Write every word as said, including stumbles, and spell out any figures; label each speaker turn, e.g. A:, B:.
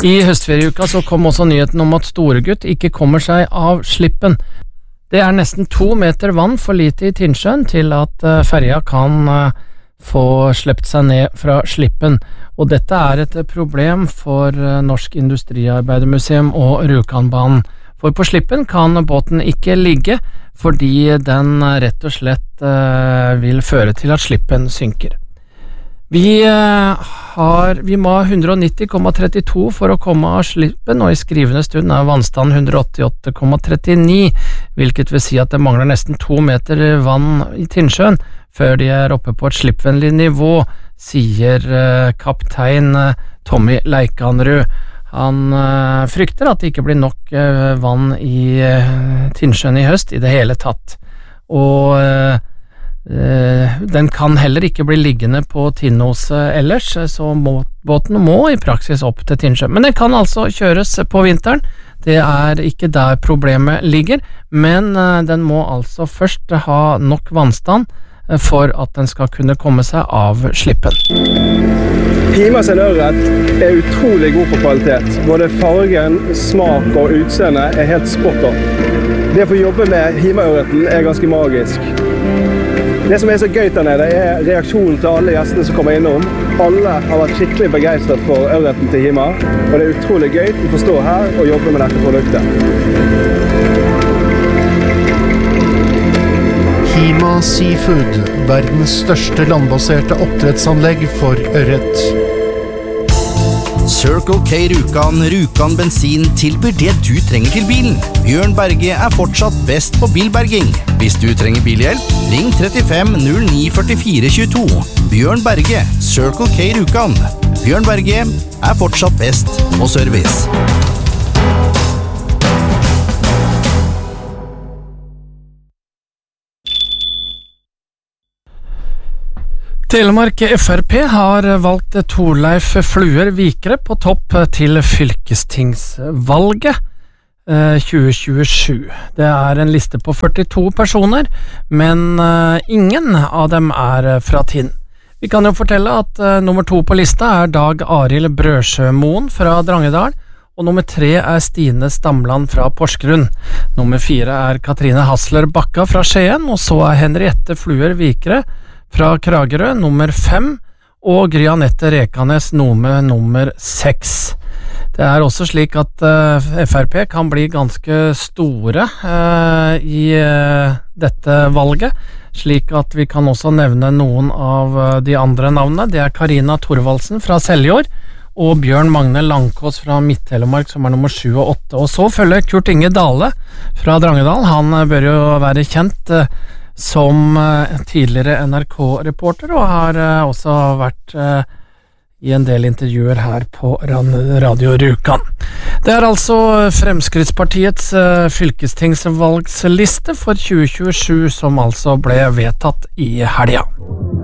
A: I høstferieuka så kom også nyheten om at Storegutt ikke kommer seg av Slippen. Det er nesten to meter vann for lite i Tinnsjøen til at ferja kan få slept seg ned fra Slippen, og dette er et problem for Norsk Industriarbeidermuseum og Rjukanbanen. For på Slippen kan båten ikke ligge, fordi den rett og slett vil føre til at Slippen synker. Vi, har, vi må ha hundre og nitti komma trettito for å komme av Slippen, og i skrivende stund er vannstanden hundre og åttiåtte komma trettini, hvilket vil si at det mangler nesten to meter vann i Tinnsjøen før de er oppe på et slippvennlig nivå, sier kaptein Tommy Leikanrud. Han frykter at det ikke blir nok vann i Tinnsjøen i høst i det hele tatt, og den kan heller ikke bli liggende på Tinnoset ellers, så båten må i praksis opp til Tinnsjø. Men den kan altså kjøres på vinteren, det er ikke der problemet ligger, men den må altså først ha nok vannstand for at den skal kunne komme seg av Slippen.
B: Hima sin ørret er utrolig god på kvalitet. Både fargen, smak og utseende er helt spot on. Det å få jobbe med Hima-ørreten er ganske magisk. Det som er så gøy der nede er reaksjonen til alle gjestene som kommer innom. Alle har vært skikkelig begeistret for ørreten til Hima, og det er utrolig gøy å få stå her og jobbe med dette produktet.
C: Hima Seafood, verdens største landbaserte oppdrettsanlegg for ørret.
D: Circle K Rjukan, Rjukan bensin tilbyr det du trenger til bilen. Bjørn Berge er fortsatt best på bilberging. Hvis du trenger bilhjelp, ring trettifem null ni førtifire tjueto. Bjørn Berge, Circle K Rjukan. Bjørn Berge er fortsatt best på service.
A: Telemark F R P har valgt Torleif Fluer Vikre på topp til fylkestingsvalget tjue tjuesju. Det er en liste på førtito personer, men ingen av dem er fra Tinn. Vi kan jo fortelle at nummer to på lista er Dag Arild Brøsjømoen fra Drangedal, og nummer tre er Stine Stamland fra Porsgrunn. Nummer fire er Katrine Hassler Bakka fra Skien, og så er Henriette Fluer Vikre fra Kragerø nummer fem, og Gry Anette Rekanes nummer nummer seks. Det er også slik at uh, F R P kan bli ganske store uh, i uh, dette valget, slik at vi kan også nevne noen av uh, de andre navnene. Det er Karina Thorvaldsen fra Seljord, og Bjørn Magne Langkås fra Midt-Telemark som er nummer sju og åtte. Og så følger Kurt Inge Dale fra Drangedal. Han uh, bør jo være kjent uh, som tidligere N R K-reporter, og har også vært i en del intervjuer her på Radio Rjukan. Det er altså Fremskrittspartiets fylkestingsvalgsliste for tjue tjuesju som altså ble vedtatt i helga.